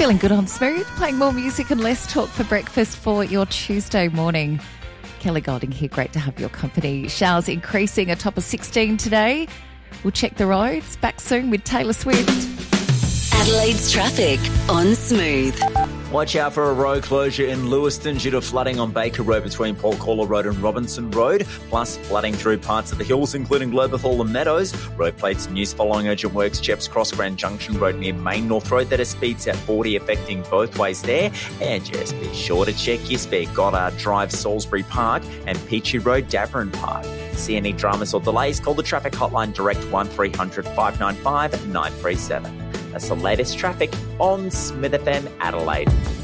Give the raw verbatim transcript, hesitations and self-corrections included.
Feeling good on Smooth, playing more music and less talk for breakfast for your Tuesday morning. Kelly Golding here, great to have your company. Showers increasing, a top of sixteen today. We'll check the roads. Back soon with Taylor Swift. Adelaide's traffic on Smooth. Watch out for a road closure in Lewiston due to flooding on Baker Road between Port Caller Road and Robinson Road, plus flooding through parts of the hills, including Lobethal and Meadows. Road plates in use following urgent works, Jeps Cross Grand Junction Road near Main North Road. That is speeds at forty, affecting both ways there. And just be sure to check your speed. Goddard Drive, Salisbury Park, and Peachy Road, Davarin Park. See any dramas or delays, call the traffic hotline direct one three hundred five nine five nine three seven. That's the latest traffic on Smith F M Adelaide.